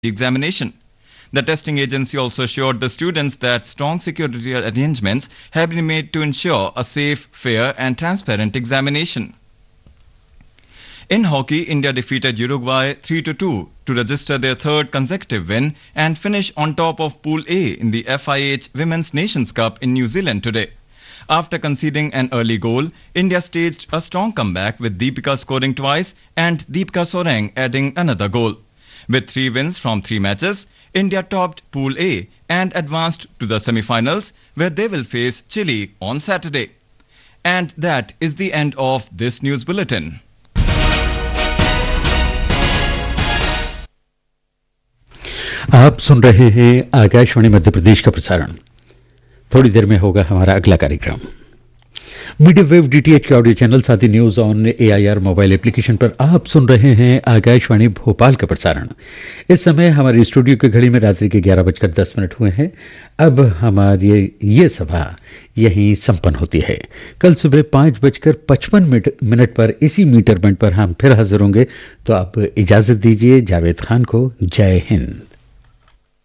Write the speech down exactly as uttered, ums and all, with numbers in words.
examination. The testing agency also assured the students that strong security arrangements have been made to ensure a safe, fair and transparent examination. In hockey, India defeated Uruguay three to two to register their third consecutive win and finish on top of Pool A in the F I H Women's Nations Cup in New Zealand today. After conceding an early goal, India staged a strong comeback with Deepika scoring twice and Deepika Soreng adding another goal. With three wins from three matches, India topped Pool A and advanced to the semi-finals where they will face Chile on Saturday. And that is the end of this news bulletin. आप सुन रहे हैं आकाशवाणी मध्य प्रदेश का प्रसारण। थोड़ी देर में होगा हमारा अगला कार्यक्रम। मीडियम वेव डीटीएच के ऑडियो चैनल साथ ही news on AIR mobile application पर आप सुन रहे हैं आकाशवाणी भोपाल का प्रसारण। इस समय हमारी स्टूडियो की घड़ी में रात्रि के ग्यारह बजकर दस मिनट हुए हैं। अब हमारी ये सभा यहीं संपन्न होती है। कल सुबह पांच बजकर पचपन मिनट पर इसी मीटर बैंड पर हम फिर हाजिर होंगे। तो आप इजाजत दीजिए जावेद खान को। जय हिंद।